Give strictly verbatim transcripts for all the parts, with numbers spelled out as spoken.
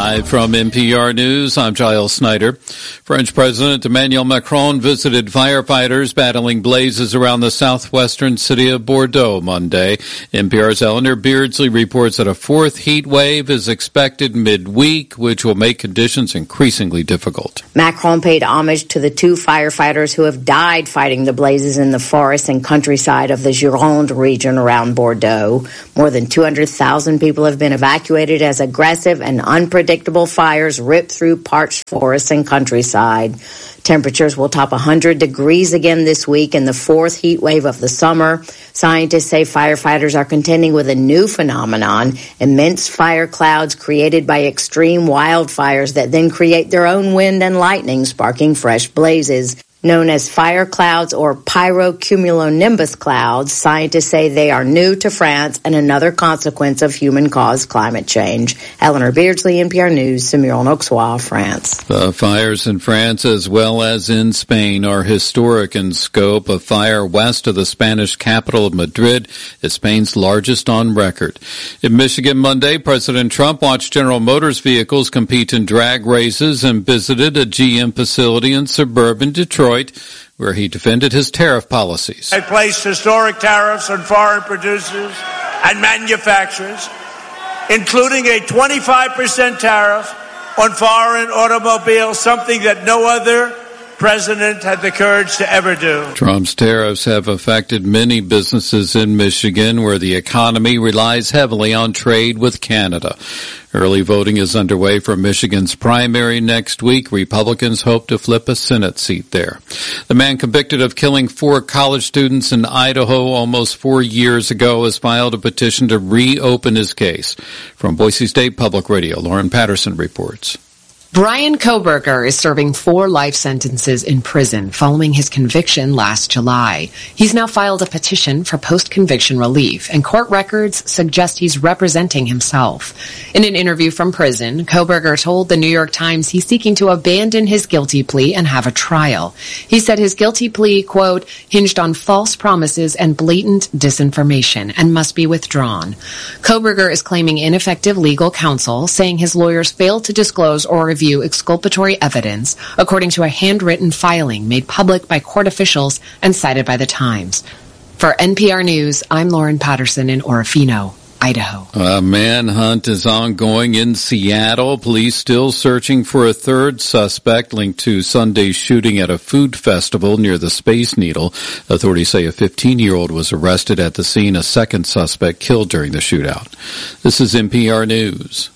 Live from N P R News, I'm Giles Snyder. French President Emmanuel Macron visited firefighters battling blazes around the southwestern city of Bordeaux Monday. N P R's Eleanor Beardsley reports that a fourth heat wave is expected midweek, which will make conditions increasingly difficult. Macron paid homage to the two firefighters who have died fighting the blazes in the forests and countryside of the Gironde region around Bordeaux. More than two hundred thousand people have been evacuated as aggressive and unpredictable fires rip through parched forests and countryside. Temperatures will top one hundred degrees again this week in the fourth heat wave of the summer. Scientists say firefighters are contending with a new phenomenon, immense fire clouds created by extreme wildfires that then create their own wind and lightning, sparking fresh blazes. Known as fire clouds or pyrocumulonimbus clouds, scientists say they are new to France and another consequence of human-caused climate change. Eleanor Beardsley, N P R News, Semur-en-Auxois, France. The fires in France as well as in Spain are historic in scope. A fire west of the Spanish capital of Madrid is Spain's largest on record. In Michigan Monday, President Trump watched General Motors vehicles compete in drag races and visited a G M facility in suburban Detroit, where he defended his tariff policies. I placed historic tariffs on foreign producers and manufacturers, including a twenty-five percent tariff on foreign automobiles, something that no other president had the courage to ever do. Trump's tariffs have affected many businesses in Michigan, where the economy relies heavily on trade with Canada. Early voting is underway for Michigan's primary next week. Republicans hope to flip a Senate seat there. The man convicted of killing four college students in Idaho almost four years ago has filed a petition to reopen his case. From Boise State Public Radio, Lauren Patterson reports. Brian Kohberger is serving four life sentences in prison following his conviction last July. He's now filed a petition for post-conviction relief, and court records suggest he's representing himself. In an interview from prison, Kohberger told the New York Times he's seeking to abandon his guilty plea and have a trial. He said his guilty plea, quote, hinged on false promises and blatant disinformation and must be withdrawn. Kohberger is claiming ineffective legal counsel, saying his lawyers failed to disclose or review exculpatory evidence, according to a handwritten filing made public by court officials and cited by the Times. For N P R News, I'm Lauren Patterson in Orofino, Idaho. A manhunt is ongoing in Seattle. Police still searching for a third suspect linked to Sunday's shooting at a food festival near the Space Needle. Authorities say a fifteen-year-old was arrested at the scene. A second suspect killed during the shootout. This is N P R News.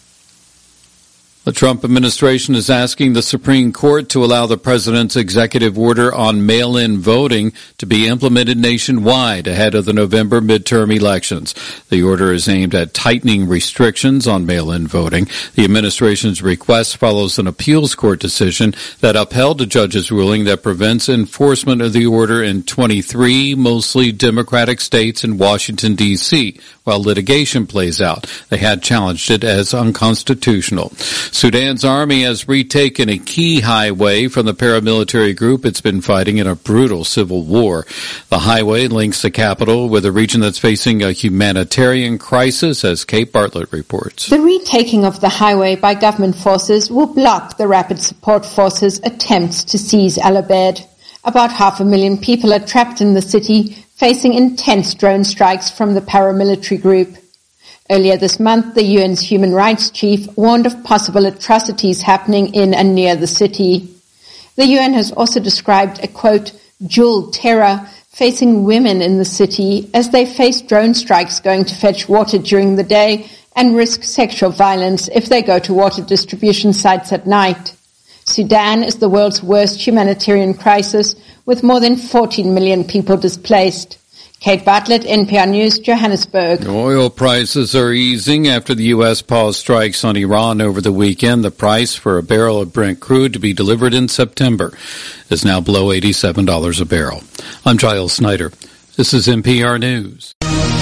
The Trump administration is asking the Supreme Court to allow the president's executive order on mail-in voting to be implemented nationwide ahead of the November midterm elections. The order is aimed at tightening restrictions on mail-in voting. The administration's request follows an appeals court decision that upheld a judge's ruling that prevents enforcement of the order in twenty-three mostly Democratic states and Washington, D C, while litigation plays out. They had challenged it as unconstitutional. Sudan's army has retaken a key highway from the paramilitary group it's been fighting in a brutal civil war. The highway links the capital with a region that's facing a humanitarian crisis, as Kate Bartlett reports. The retaking of the highway by government forces will block the Rapid Support Forces' attempts to seize Al Obeid. About half a million people are trapped in the city, facing intense drone strikes from the paramilitary group. Earlier this month, the U N's human rights chief warned of possible atrocities happening in and near the city. The U N has also described a, quote, dual terror facing women in the city as they face drone strikes going to fetch water during the day and risk sexual violence if they go to water distribution sites at night. Sudan is the world's worst humanitarian crisis, with more than fourteen million people displaced. Kate Bartlett, N P R News, Johannesburg. Oil prices are easing after the U S paused strikes on Iran over the weekend. The price for a barrel of Brent crude to be delivered in September is now below eighty-seven dollars a barrel. I'm Giles Snyder. This is N P R News.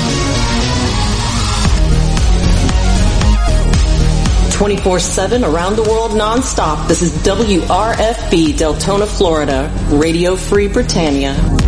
twenty-four seven around the world nonstop. This is W R F B, Deltona, Florida, Radio Free Britannia.